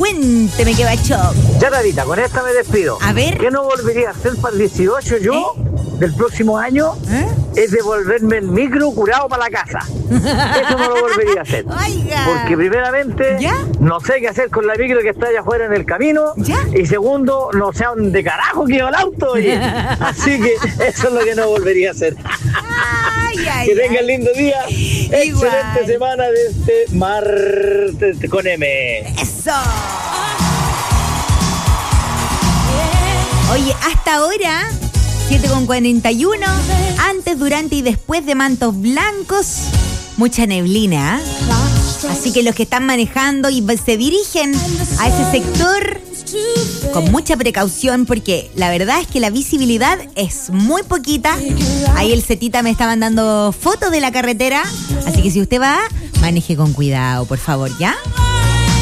Cuénteme qué bachó. Ya, Tarita, con esta me despido. A ver. ¿Qué no volvería a hacer para el 18 yo del próximo año? Es devolverme el micro curado para la casa. Eso no lo volvería a hacer. Oiga. Porque primeramente, ¿Ya? no sé qué hacer con la micro que está allá afuera en el camino. ¿Ya? Y segundo, no sé a dónde carajo quedó el auto, oye. Así que eso es lo que no volvería a hacer. Que tengan lindo día. Excelente semana de este martes con M. ¡Eso! Oye, hasta ahora, 7:41, antes, durante y después de mantos blancos, mucha neblina. Así que los que están manejando y se dirigen a ese sector, con mucha precaución, porque la verdad es que la visibilidad es muy poquita. Ahí el Cetita me está mandando fotos de la carretera, así que si usted va, maneje con cuidado, por favor, ¿ya?